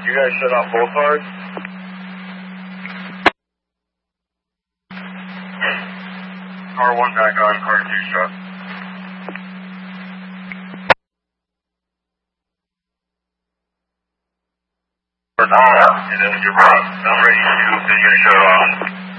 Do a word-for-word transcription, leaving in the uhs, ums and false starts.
You guys shut off both cars? Car one back on, car two shut. Or not, and then you're ready. I'm ready to, then you're gonna shut off.